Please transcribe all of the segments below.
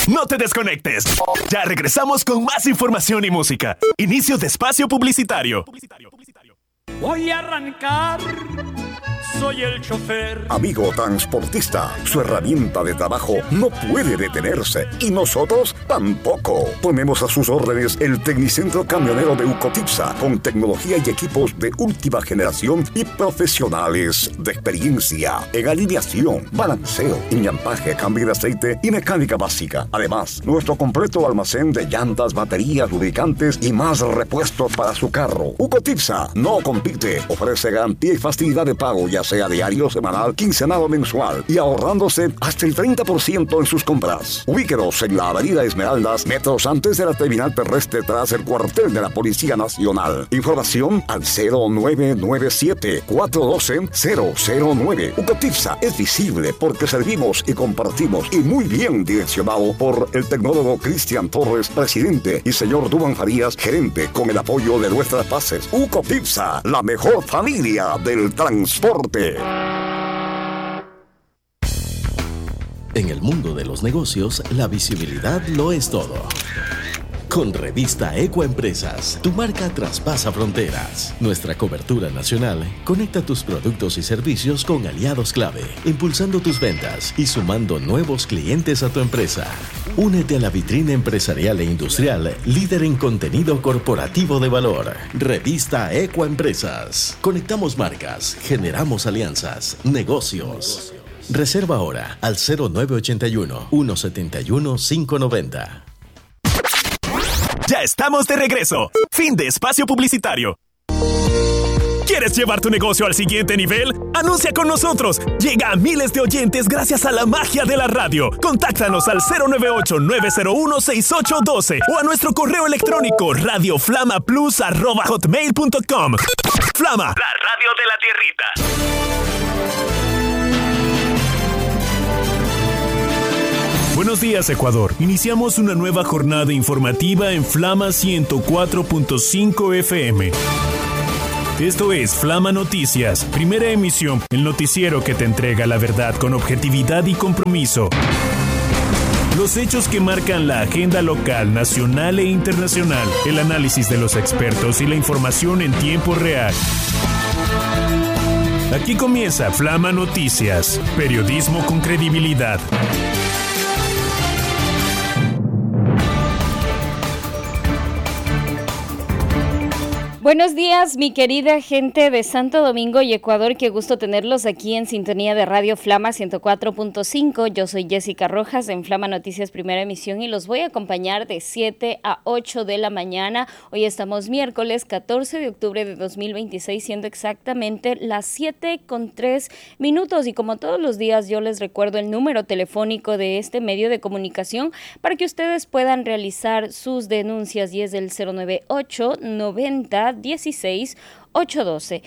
No te desconectes. Ya regresamos con más información y música. Inicio de espacio publicitario. Voy a arrancar, soy el chofer. Amigo transportista, su herramienta de trabajo no puede detenerse y nosotros tampoco. Ponemos a sus órdenes el Tecnicentro Camionero de Ucotipsa con tecnología y equipos de última generación y profesionales de experiencia en alineación, balanceo, iñampaje, cambio de aceite y mecánica básica. Además, nuestro completo almacén de llantas, baterías, lubricantes y más repuestos para su carro. Ucotipsa no compite, ofrece garantía y facilidad de pago, ya sea diario, semanal, quincenal o mensual, y ahorrándose hasta el 30% en sus compras. Ubíquenos en la Avenida Esmeraldas, metros antes de la terminal terrestre tras el cuartel de la Policía Nacional. Información al 0997-412-009. Ucotipsa es visible porque servimos y compartimos, y muy bien direccionado por el tecnólogo Cristian Torres, presidente, y señor Duban Farías, gerente, con el apoyo de nuestras bases. Ucotipsa, la mejor familia del transporte. En el mundo de los negocios, la visibilidad lo es todo. Con Revista Ecoempresas, tu marca traspasa fronteras. Nuestra cobertura nacional conecta tus productos y servicios con aliados clave, impulsando tus ventas y sumando nuevos clientes a tu empresa. Únete a la vitrina empresarial e industrial, líder en contenido corporativo de valor. Revista Ecoempresas. Conectamos marcas, generamos alianzas, negocios. Reserva ahora al 0981-171-590. Ya estamos de regreso. Fin de espacio publicitario. ¿Quieres llevar tu negocio al siguiente nivel? ¡Anuncia con nosotros! Llega a miles de oyentes gracias a la magia de la radio. Contáctanos al 098-901-6812 o a nuestro correo electrónico radioflamaplus@hotmail.com. Flama, la radio de la tierrita. Buenos días, Ecuador. Iniciamos una nueva jornada informativa en Flama 104.5 FM. Esto es Flama Noticias, primera emisión, el noticiero que te entrega la verdad con objetividad y compromiso. Los hechos que marcan la agenda local, nacional e internacional, el análisis de los expertos y la información en tiempo real. Aquí comienza Flama Noticias, periodismo con credibilidad. Buenos días, mi querida gente de Santo Domingo y Ecuador. Qué gusto tenerlos aquí en sintonía de Radio Flama 104.5. Yo soy Jessica Rojas en Flama Noticias Primera Emisión y los voy a acompañar de 7 a 8 de la mañana. Hoy estamos miércoles 14 de octubre de 2026, siendo exactamente las 7:03 y como todos los días yo les recuerdo el número telefónico de este medio de comunicación para que ustedes puedan realizar sus denuncias y es el 098-90-16-812,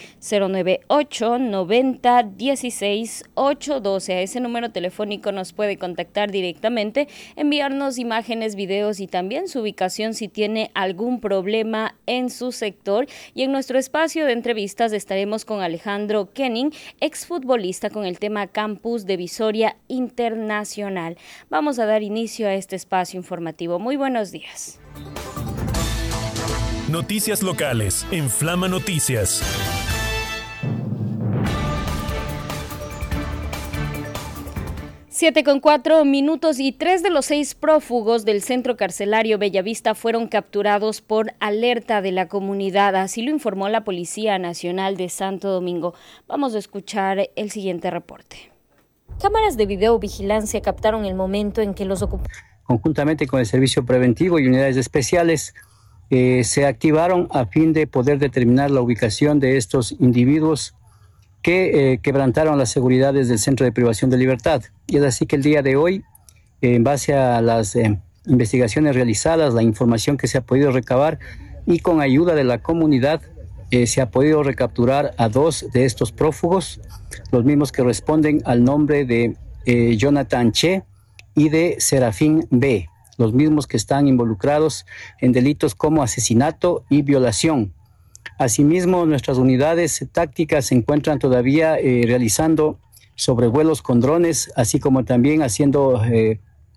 098-90-16-812. A ese número telefónico nos puede contactar directamente, enviarnos imágenes, videos y también su ubicación si tiene algún problema en su sector. Y en nuestro espacio de entrevistas estaremos con Alejandro Kenning, exfutbolista, con el tema Campus de Visoria Internacional. Vamos a dar inicio a este espacio informativo. Muy buenos días. Noticias locales en Flama Noticias. 7:04 y 3 de los 6 prófugos del centro carcelario Bellavista fueron capturados por alerta de la comunidad. Así lo informó la Policía Nacional de Santo Domingo. Vamos a escuchar el siguiente reporte. Cámaras de videovigilancia captaron el momento en que los ocupantes, conjuntamente con el Servicio Preventivo y unidades especiales, se activaron a fin de poder determinar la ubicación de estos individuos que quebrantaron las seguridades del Centro de Privación de Libertad. Y es así que el día de hoy, en base a las investigaciones realizadas, la información que se ha podido recabar y con ayuda de la comunidad, se ha podido recapturar a 2 de estos prófugos, los mismos que responden al nombre de Jonathan Che y de Serafín B., los mismos que están involucrados en delitos como asesinato y violación. Asimismo, nuestras unidades tácticas se encuentran todavía realizando sobrevuelos con drones, así como también haciendo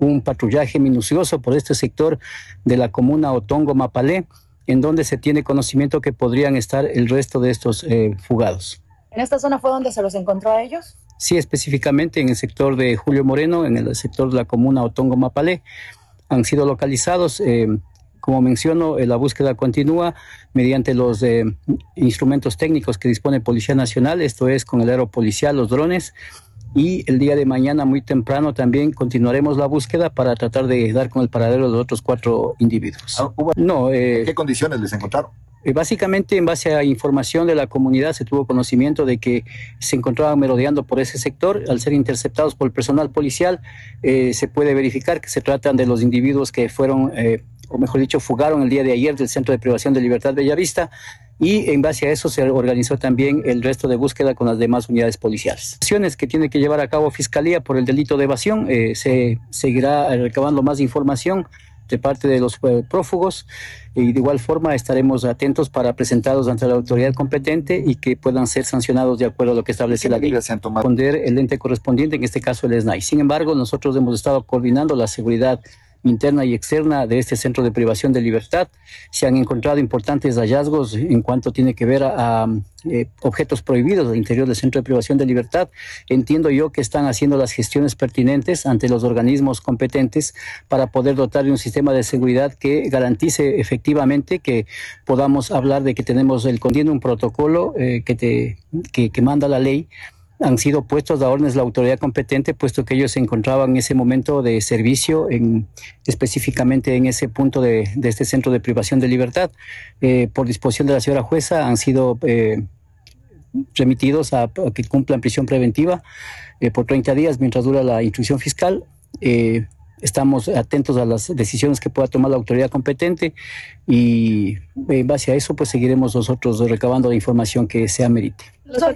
un patrullaje minucioso por este sector de la comuna Otongo-Mapalé, en donde se tiene conocimiento que podrían estar el resto de estos fugados. ¿En esta zona fue donde se los encontró a ellos? Sí, específicamente en el sector de Julio Moreno, en el sector de la comuna Otongo-Mapalé, han sido localizados. Como menciono, la búsqueda continúa mediante los instrumentos técnicos que dispone Policía Nacional, esto es con el aeropolicial, los drones, y el día de mañana muy temprano también continuaremos la búsqueda para tratar de dar con el paradero de los otros 4 individuos. ¿En qué condiciones les encontraron? Básicamente, en base a información de la comunidad, se tuvo conocimiento de que se encontraban merodeando por ese sector. Al ser interceptados por el personal policial, se puede verificar que se tratan de los individuos que fueron, o mejor dicho, fugaron el día de ayer del Centro de Privación de Libertad Bellavista, y en base a eso se organizó también el resto de búsqueda con las demás unidades policiales. Acciones que tiene que llevar a cabo Fiscalía por el delito de evasión, se seguirá recabando más información de parte de los prófugos, y de igual forma estaremos atentos para presentarlos ante la autoridad competente y que puedan ser sancionados de acuerdo a lo que establece la ley. Responder el ente correspondiente, en este caso el SNAI. Sin embargo, nosotros hemos estado coordinando la seguridad interna y externa de este centro de privación de libertad. Se han encontrado importantes hallazgos en cuanto tiene que ver a objetos prohibidos al interior del centro de privación de libertad. Entiendo yo que están haciendo las gestiones pertinentes ante los organismos competentes para poder dotar de un sistema de seguridad que garantice efectivamente que podamos hablar de que tenemos contiene un protocolo que manda la ley. Han sido puestos a órdenes la autoridad competente, puesto que ellos se encontraban en ese momento de servicio, específicamente en ese punto de este centro de privación de libertad. Por disposición de la señora jueza, han sido remitidos a que cumplan prisión preventiva por 30 días mientras dura la instrucción fiscal. Estamos atentos a las decisiones que pueda tomar la autoridad competente, y en base a eso pues seguiremos nosotros recabando la información que se amerite.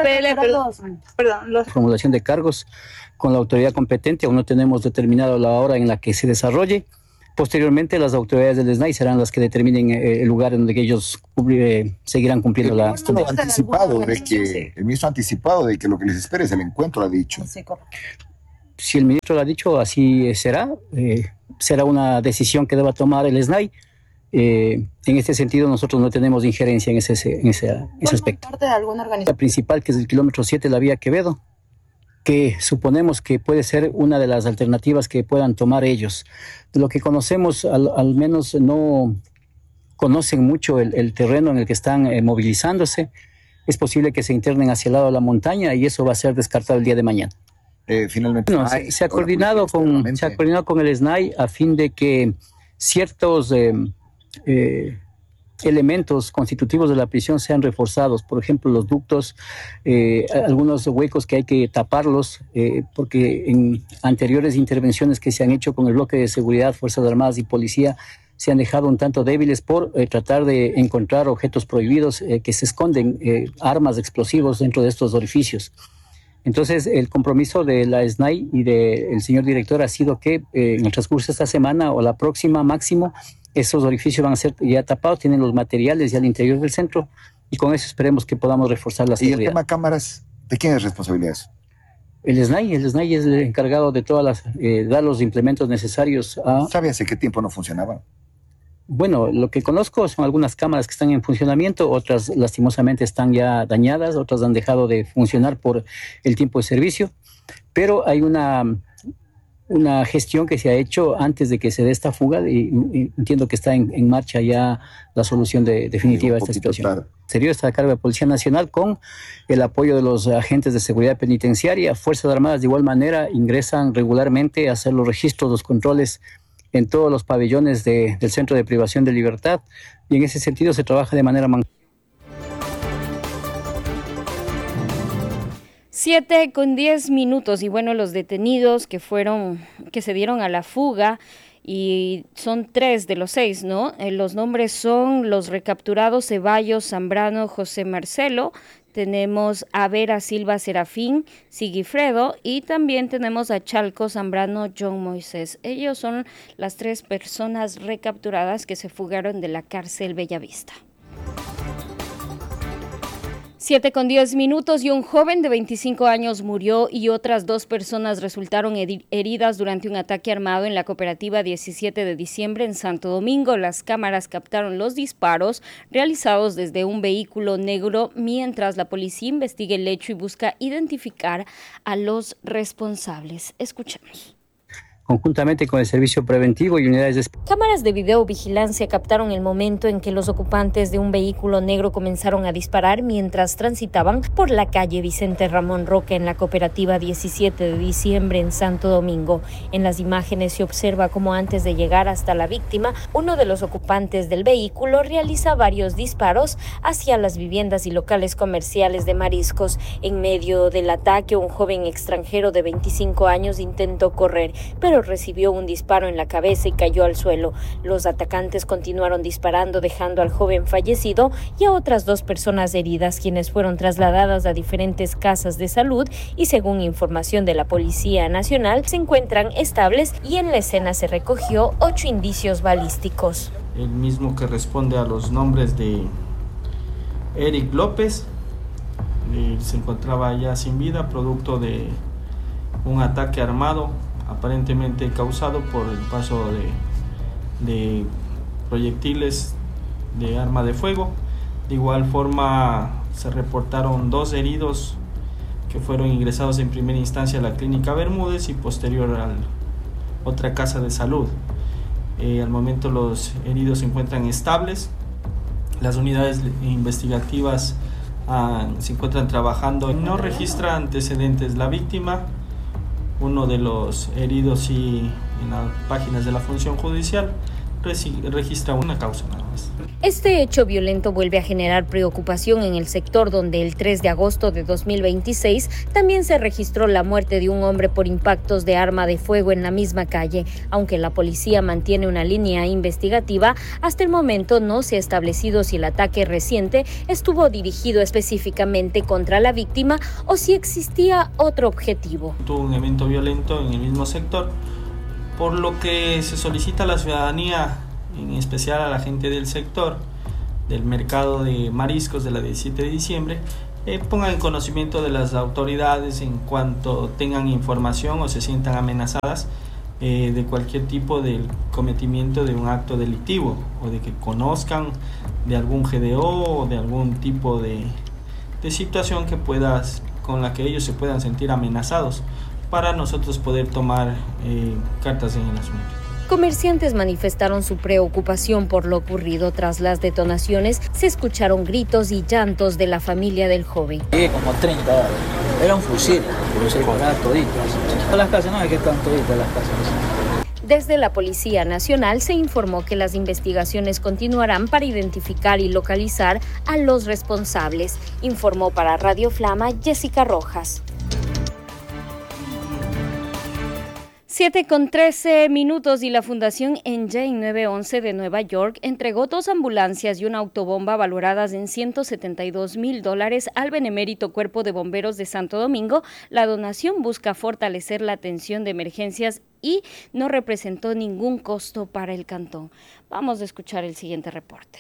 Formulación de cargos con la autoridad competente, aún no tenemos determinado la hora en la que se desarrolle. Posteriormente, las autoridades del SNAI serán las que determinen el lugar en donde ellos seguirán cumpliendo la... El ministro ha anticipado de que lo que les espera es el encuentro, ha dicho. Sí, correcto. Si el ministro lo ha dicho, así será. Será una decisión que deba tomar el SNAI. En este sentido, nosotros no tenemos injerencia en ese aspecto. ¿Parte de alguna organización? La principal, que es el kilómetro 7 de la vía Quevedo, que suponemos que puede ser una de las alternativas que puedan tomar ellos. De lo que conocemos, al menos no conocen mucho el terreno en el que están movilizándose. Es posible que se internen hacia el lado de la montaña, y eso va a ser descartado el día de mañana. Finalmente se ha coordinado con el SNAI a fin de que ciertos elementos constitutivos de la prisión sean reforzados. Por ejemplo, los ductos, algunos huecos que hay que taparlos, porque en anteriores intervenciones que se han hecho con el bloque de seguridad, Fuerzas Armadas y Policía, se han dejado un tanto débiles por tratar de encontrar objetos prohibidos que se esconden, armas, explosivos dentro de estos orificios. Entonces, el compromiso de la SNAI y del señor director ha sido que en el transcurso de esta semana o la próxima máximo, esos orificios van a ser ya tapados, tienen los materiales ya al interior del centro, y con eso esperemos que podamos reforzar la seguridad. ¿Y el tema cámaras, de quién es responsabilidad eso? El SNAI es el encargado de dar los implementos necesarios a... ¿Sabe hace qué tiempo no funcionaban? Bueno, lo que conozco son algunas cámaras que están en funcionamiento, otras lastimosamente están ya dañadas, otras han dejado de funcionar por el tiempo de servicio, pero hay una gestión que se ha hecho antes de que se dé esta fuga, y entiendo que está en marcha ya la solución definitiva de esta situación. Claro. Sería esta carga de Policía Nacional con el apoyo de los agentes de seguridad penitenciaria. Fuerzas Armadas de igual manera ingresan regularmente a hacer los registros, los controles en todos los pabellones del Centro de Privación de Libertad, y en ese sentido se trabaja de manera 7:10, y bueno, los detenidos que se dieron a la fuga, y son 3 de los 6, ¿no? Los nombres son los recapturados: Ceballos, Zambrano, José Marcelo. Tenemos a Vera Silva Serafín, Sigifredo, y también tenemos a Chalco Zambrano, John Moisés. Ellos son las 3 personas recapturadas que se fugaron de la cárcel Bellavista. 7:10 y un joven de 25 años murió y otras 2 personas resultaron heridas durante un ataque armado en la cooperativa 17 de diciembre en Santo Domingo. Las cámaras captaron los disparos realizados desde un vehículo negro mientras la policía investiga el hecho y busca identificar a los responsables. Escuchemos. Conjuntamente con el servicio preventivo y unidades de... Cámaras de videovigilancia captaron el momento en que los ocupantes de un vehículo negro comenzaron a disparar mientras transitaban por la calle Vicente Ramón Roca en la cooperativa 17 de diciembre en Santo Domingo. En las imágenes se observa cómo antes de llegar hasta la víctima, uno de los ocupantes del vehículo realiza varios disparos hacia las viviendas y locales comerciales de mariscos. En medio del ataque, un joven extranjero de 25 años intentó correr, pero recibió un disparo en la cabeza y cayó al suelo. Los atacantes continuaron disparando, dejando al joven fallecido y a otras 2 personas heridas, quienes fueron trasladadas a diferentes casas de salud y, según información de la Policía Nacional, se encuentran estables y en la escena se recogió 8 indicios balísticos. El mismo que responde a los nombres de Eric López, se encontraba ya sin vida, producto de un ataque armado aparentemente causado por el paso de proyectiles de arma de fuego. De igual forma se reportaron 2 heridos que fueron ingresados en primera instancia a la clínica Bermúdez y posterior a otra casa de salud. Al momento los heridos se encuentran estables. Las unidades investigativas se encuentran trabajando. No registra antecedentes la víctima. Uno de los heridos y en las páginas de la función judicial registra una causa nada más. Este hecho violento vuelve a generar preocupación en el sector, donde el 3 de agosto de 2026 también se registró la muerte de un hombre por impactos de arma de fuego en la misma calle. Aunque la policía mantiene una línea investigativa, hasta el momento no se ha establecido si el ataque reciente estuvo dirigido específicamente contra la víctima o si existía otro objetivo. Tuvo un evento violento en el mismo sector, por lo que se solicita a la ciudadanía, en especial a la gente del sector del mercado de mariscos de la 17 de diciembre, pongan en conocimiento de las autoridades en cuanto tengan información o se sientan amenazadas de cualquier tipo de cometimiento de un acto delictivo, o de que conozcan de algún GDO o de algún tipo de situación con la que ellos se puedan sentir amenazados, para nosotros poder tomar cartas en el asunto. Comerciantes manifestaron su preocupación por lo ocurrido. Tras las detonaciones, se escucharon gritos y llantos de la familia del joven. Como 30 dólares. Era un fusil, pero se pagaba toditas. Todas las casas, no es que están toditas las casas. Desde la Policía Nacional se informó que las investigaciones continuarán para identificar y localizar a los responsables. Informó para Radio Flama Jessica Rojas. 7:13 y la Fundación NJ 911 de Nueva York entregó 2 ambulancias y una autobomba valoradas en $172,000 al benemérito Cuerpo de Bomberos de Santo Domingo. La donación busca fortalecer la atención de emergencias y no representó ningún costo para el cantón. Vamos a escuchar el siguiente reporte.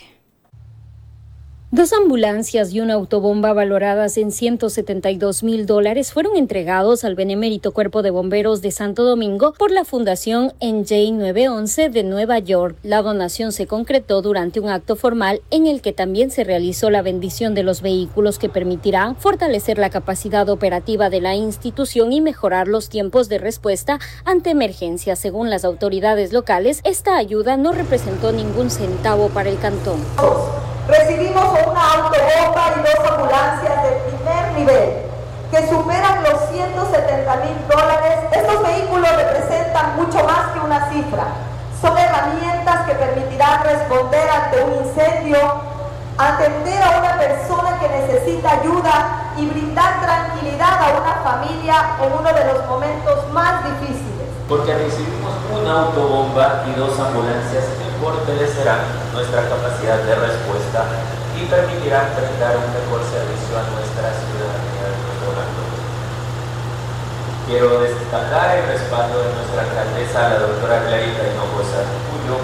2 ambulancias y una autobomba valoradas en $172,000 fueron entregados al benemérito Cuerpo de Bomberos de Santo Domingo por la Fundación NJ 911 de Nueva York. La donación se concretó durante un acto formal en el que también se realizó la bendición de los vehículos que permitirán fortalecer la capacidad operativa de la institución y mejorar los tiempos de respuesta ante emergencias. Según las autoridades locales, esta ayuda no representó ningún centavo para el cantón. Recibimos una autobomba y 2 ambulancias de primer nivel que superan los $170,000. Estos vehículos representan mucho más que una cifra. Son herramientas que permitirán responder ante un incendio, atender a una persona que necesita ayuda y brindar tranquilidad a una familia en uno de los momentos más difíciles. Porque recibimos una autobomba y 2 ambulancias que fortalecerán nuestra capacidad de respuesta y permitirán brindar un mejor servicio a nuestra ciudadanía de nuestro cantón. Quiero destacar el respaldo de nuestra alcaldesa, la doctora Clarita Hinojosa, cuyo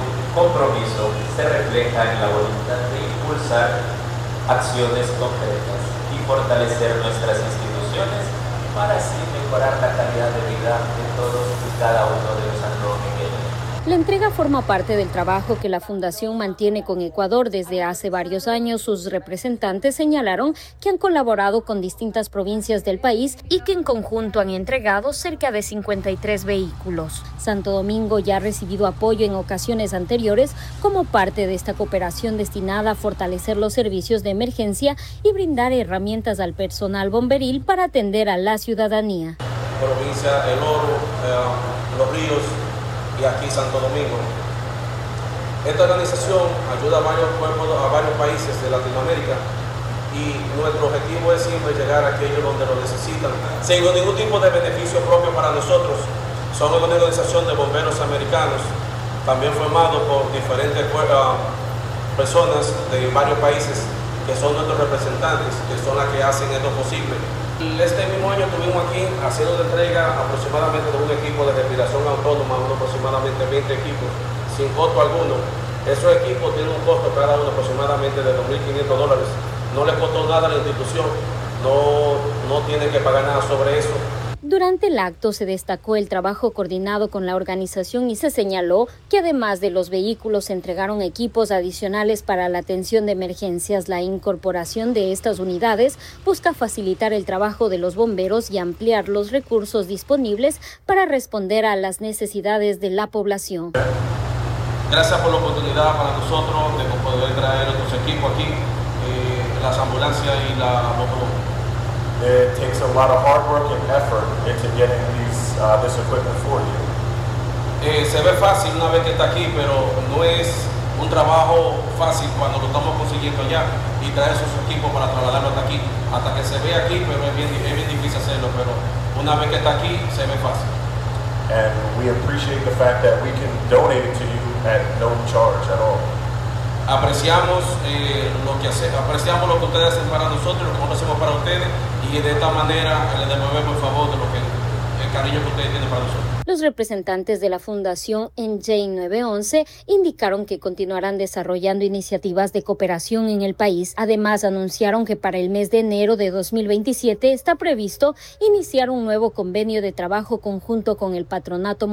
compromiso se refleja en la voluntad de impulsar acciones concretas y fortalecer nuestras instituciones para así mejorar la calidad de vida de todos y cada uno de los sandomingueños. La entrega forma parte del trabajo que la Fundación mantiene con Ecuador desde hace varios años. Sus representantes señalaron que han colaborado con distintas provincias del país y que en conjunto han entregado cerca de 53 vehículos. Santo Domingo ya ha recibido apoyo en ocasiones anteriores como parte de esta cooperación destinada a fortalecer los servicios de emergencia y brindar herramientas al personal bomberil para atender a la ciudadanía. Provincia El Oro, Los Ríos y aquí Santo Domingo. Esta organización ayuda a varios pueblos, a varios países de Latinoamérica y nuestro objetivo es siempre llegar a aquellos donde lo necesitan, sin ningún tipo de beneficio propio para nosotros. Somos una organización de bomberos americanos, también formados por diferentes personas de varios países que son nuestros representantes, que son las que hacen esto posible. Este mismo año estuvimos aquí haciendo la entrega aproximadamente de un equipo de respiración autónoma, aproximadamente 20 equipos, sin costo alguno. Esos equipos tienen un costo cada uno aproximadamente de $2.500. No les costó nada a la institución, no tienen que pagar nada sobre eso. Durante el acto se destacó el trabajo coordinado con la organización y se señaló que además de los vehículos se entregaron equipos adicionales para la atención de emergencias. La incorporación de estas unidades busca facilitar el trabajo de los bomberos y ampliar los recursos disponibles para responder a las necesidades de la población. Gracias por la oportunidad para nosotros de poder traer estos equipos aquí, las ambulancias y la moto. It takes a lot of hard work and effort into getting this equipment for you. Se ve fácil una vez que está aquí, pero no es un trabajo fácil cuando lo estamos consiguiendo allá y traer esos equipos para trasladarlo hasta aquí. Hasta que se ve aquí, pero es bien difícil hacerlo, pero una vez que está aquí, se ve fácil. And we appreciate the fact that we can donate it to you at no charge at all. Apreciamos apreciamos lo que ustedes hacen para nosotros, lo que nosotros hacemos para ustedes y de esta manera les devolvemos el favor de el cariño que ustedes tienen para nosotros. Los representantes de la Fundación NJ 911 indicaron que continuarán desarrollando iniciativas de cooperación en el país. Además, anunciaron que para el mes de enero de 2027 está previsto iniciar un nuevo convenio de trabajo conjunto con el Patronato